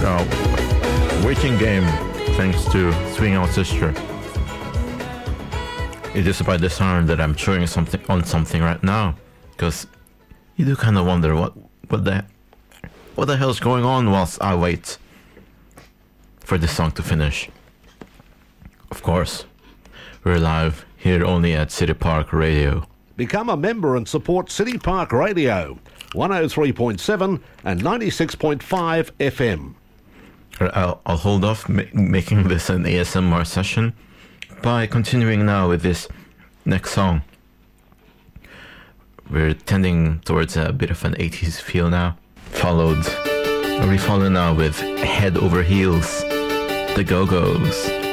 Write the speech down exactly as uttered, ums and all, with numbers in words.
uh, waiting game thanks to Swing Out Sister. It is by this time that I'm chewing something on something right now, because you do kind of wonder what what the what the hell is going on whilst I wait for this song to finish. Of course, we're live here only at City Park Radio. Become a member and support City Park Radio, one oh three point seven and ninety-six point five F M. I'll, I'll hold off ma- making this an A S M R session by continuing now with this next song. We're tending towards a bit of an eighties feel now. Followed, we follow now with Head Over Heels, The Go-Go's.